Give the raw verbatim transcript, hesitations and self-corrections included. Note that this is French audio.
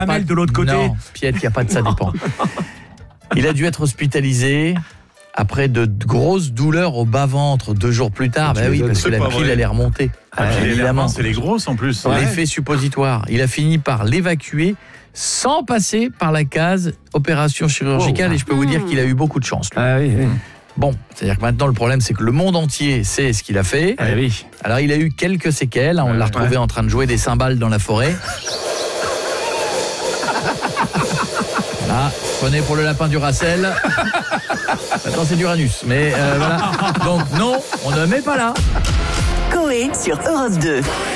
Amel de l'autre côté. Non, Piet, il n'y a pas de ça dépend. Il a dû être hospitalisé après de grosses douleurs au bas-ventre deux jours plus tard. Bah oui, parce que la pile allait remonter. Ah, Ah, évidemment. c'est les grosses en plus. Ouais. L'effet suppositoire. Il a fini par l'évacuer sans passer par la case opération chirurgicale. Wow. Et je peux vous dire qu'il a eu beaucoup de chance. Lui. Ah oui, oui. Bon, c'est-à-dire que maintenant le problème c'est que le monde entier sait ce qu'il a fait. Ah oui. Alors il a eu quelques séquelles. On ouais, l'a retrouvé ouais. en train de jouer des cymbales dans la forêt. Ah, prenez pour le lapin du Racel. Attends, c'est d'Uranus. Mais euh, voilà. Donc non, on ne met pas là. Coé sur Europe deux.